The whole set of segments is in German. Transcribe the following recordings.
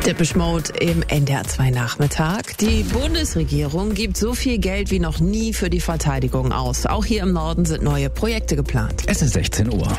Depeche Mode im NDR 2 Nachmittag. Die Bundesregierung gibt so viel Geld wie noch nie für die Verteidigung aus. Auch hier im Norden sind neue Projekte geplant. Es ist 16 Uhr.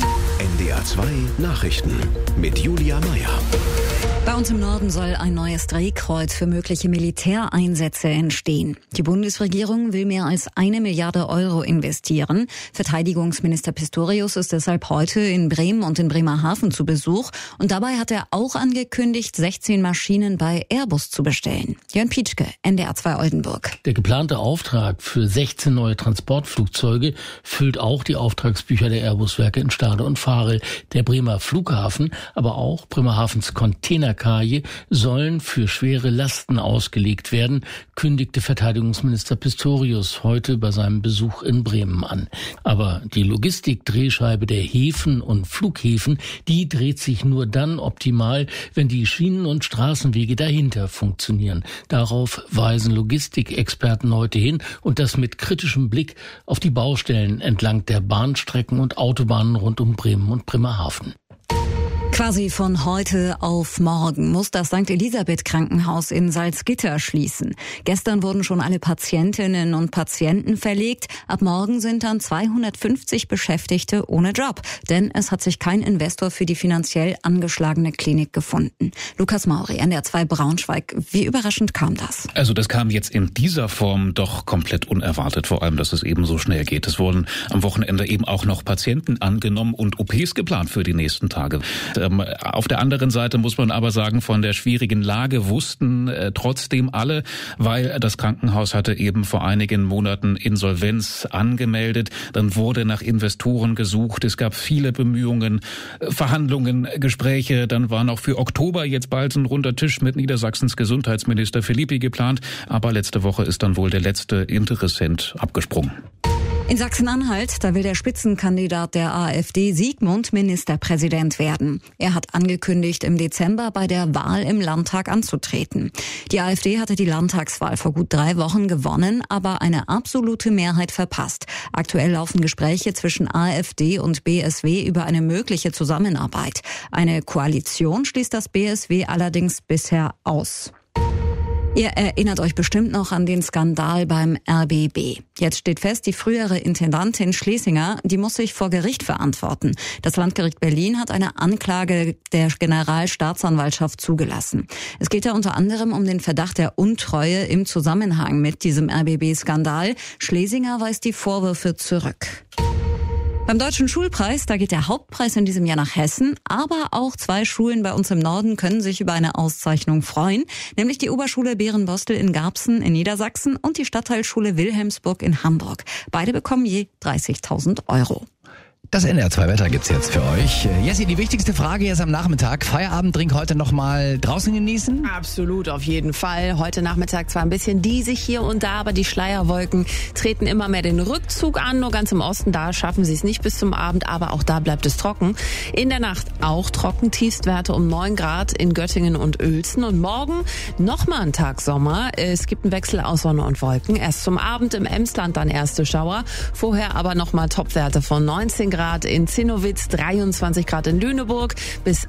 NDR 2 Nachrichten mit Julia Meyer. Bei uns im Norden soll ein neues Drehkreuz für mögliche Militäreinsätze entstehen. Die Bundesregierung will mehr als 1 Milliarde Euro investieren. Verteidigungsminister Pistorius ist deshalb heute in Bremen und in Bremerhaven zu Besuch. Und dabei hat er auch angekündigt, 16 Maschinen bei Airbus zu bestellen. Jörn Pietschke, NDR 2 Oldenburg. Der geplante Auftrag für 16 neue Transportflugzeuge füllt auch die Auftragsbücher der Airbus-Werke in Stade und Varel. Der Bremer Flughafen, aber auch Bremerhavens Containerkaje sollen für schwere Lasten ausgelegt werden, kündigte Verteidigungsminister Pistorius heute bei seinem Besuch in Bremen an. Aber die Logistikdrehscheibe der Häfen und Flughäfen, die dreht sich nur dann optimal, wenn die Schienen- und Straßenwege dahinter funktionieren. Darauf weisen Logistikexperten heute hin und das mit kritischem Blick auf die Baustellen entlang der Bahnstrecken und Autobahnen rund um Bremen und Bremerhaven. Quasi von heute auf morgen muss das St. Elisabeth Krankenhaus in Salzgitter schließen. Gestern wurden schon alle Patientinnen und Patienten verlegt. Ab morgen sind dann 250 Beschäftigte ohne Job. Denn es hat sich kein Investor für die finanziell angeschlagene Klinik gefunden. Lukas Mauri, NDR 2 Braunschweig. Wie überraschend kam das? Also das kam jetzt in dieser Form doch komplett unerwartet. Vor allem, dass es eben so schnell geht. Es wurden am Wochenende eben auch noch Patienten angenommen und OPs geplant für die nächsten Tage. Auf der anderen Seite muss man aber sagen, von der schwierigen Lage wussten trotzdem alle, weil das Krankenhaus hatte eben vor einigen Monaten Insolvenz angemeldet. Dann wurde nach Investoren gesucht. Es gab viele Bemühungen, Verhandlungen, Gespräche. Dann war noch für Oktober jetzt bald ein runder Tisch mit Niedersachsens Gesundheitsminister Philippi geplant. Aber letzte Woche ist dann wohl der letzte Interessent abgesprungen. In Sachsen-Anhalt, da will der Spitzenkandidat der AfD Sigmund Ministerpräsident werden. Er hat angekündigt, im Dezember bei der Wahl im Landtag anzutreten. Die AfD hatte die Landtagswahl vor gut 3 Wochen gewonnen, aber eine absolute Mehrheit verpasst. Aktuell laufen Gespräche zwischen AfD und BSW über eine mögliche Zusammenarbeit. Eine Koalition schließt das BSW allerdings bisher aus. Ihr erinnert euch bestimmt noch an den Skandal beim RBB. Jetzt steht fest, die frühere Intendantin Schlesinger, die muss sich vor Gericht verantworten. Das Landgericht Berlin hat eine Anklage der Generalstaatsanwaltschaft zugelassen. Es geht da unter anderem um den Verdacht der Untreue im Zusammenhang mit diesem RBB-Skandal. Schlesinger weist die Vorwürfe zurück. Beim Deutschen Schulpreis, da geht der Hauptpreis in diesem Jahr nach Hessen, aber auch 2 Schulen bei uns im Norden können sich über eine Auszeichnung freuen, nämlich die Oberschule Bärenbostel in Garbsen in Niedersachsen und die Stadtteilschule Wilhelmsburg in Hamburg. Beide bekommen je 30.000 Euro. Das NDR 2 Wetter gibt's jetzt für euch. Jessie, die wichtigste Frage jetzt am Nachmittag. Feierabenddrink heute noch mal draußen genießen? Absolut, auf jeden Fall. Heute Nachmittag zwar ein bisschen diesig hier und da, aber die Schleierwolken treten immer mehr den Rückzug an. Nur ganz im Osten, da schaffen sie es nicht bis zum Abend, aber auch da bleibt es trocken. In der Nacht auch trocken, Tiefstwerte um 9 Grad in Göttingen und Uelzen. Und morgen nochmal ein Tag Sommer. Es gibt einen Wechsel aus Sonne und Wolken. Erst zum Abend im Emsland dann erste Schauer. Vorher aber nochmal Topwerte von 19 Grad in Zinnowitz, 23 Grad in Lüneburg, bis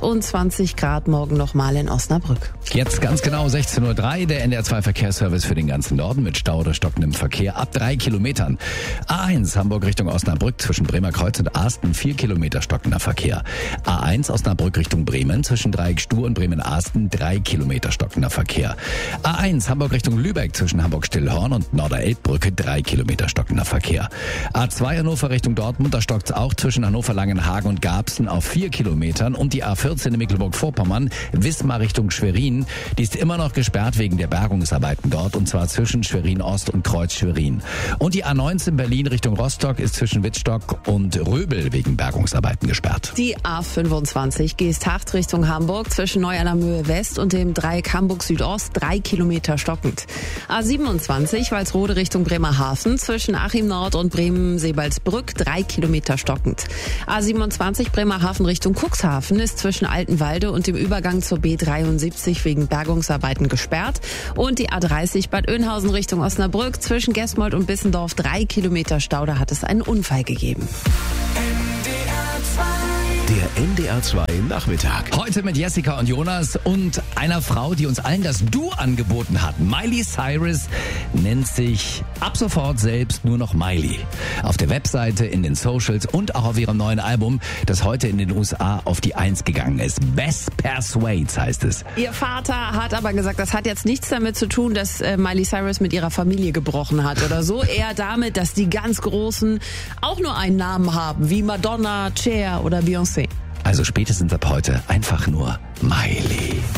28 Grad morgen nochmal in Osnabrück. Jetzt ganz genau 16:03 Uhr, der NDR 2 Verkehrsservice für den ganzen Norden mit Stau oder stockendem Verkehr ab 3 Kilometern. A1 Hamburg Richtung Osnabrück zwischen Bremerkreuz und Asten 4 Kilometer stockender Verkehr. A1 Osnabrück Richtung Bremen zwischen Dreieck Stur und Bremen-Asten 3 Kilometer stockender Verkehr. A1 Hamburg Richtung Lübeck zwischen Hamburg-Stillhorn und Norderelbbrücke 3 Kilometer stockender Verkehr. A2 Hannover Richtung Dortmund, da stockt auch zwischen Hannover-Langenhagen und Garbsen auf 4 Kilometern und die A14 in Mecklenburg-Vorpommern, Wismar Richtung Schwerin, die ist immer noch gesperrt wegen der Bergungsarbeiten dort und zwar zwischen Schwerin-Ost und Kreuz-Schwerin. Und die A19 Berlin Richtung Rostock ist zwischen Wittstock und Röbel wegen Bergungsarbeiten gesperrt. Die A25 Geesthacht Richtung Hamburg zwischen Neu-Allermöhe West und dem Dreieck Hamburg Südost 3 Kilometer stockend. A27 Walsrode Richtung Bremerhaven zwischen Achim Nord und Bremen-Sebalsbrück 3 Kilometer stockend. A27 Bremerhaven Richtung Cuxhaven ist zwischen Altenwalde und dem Übergang zur B73 wegen Bergungsarbeiten gesperrt. Und die A30 Bad Oeynhausen Richtung Osnabrück zwischen Gesmold und Bissendorf 3 Kilometer Stau, da hat es einen Unfall gegeben. NDR 2 Der NDR 2 Nachmittag. Heute mit Jessica und Jonas und einer Frau, die uns allen das Du angeboten hat. Miley Cyrus nennt sich ab sofort selbst nur noch Miley. Auf der Webseite, in den Socials und auch auf ihrem neuen Album, das heute in den USA auf die 1 gegangen ist. Best Persuades heißt es. Ihr Vater hat aber gesagt, das hat jetzt nichts damit zu tun, dass Miley Cyrus mit ihrer Familie gebrochen hat oder so. Eher damit, dass die ganz Großen auch nur einen Namen haben, wie Madonna, Cher oder Beyoncé. Also spätestens ab heute einfach nur Miley.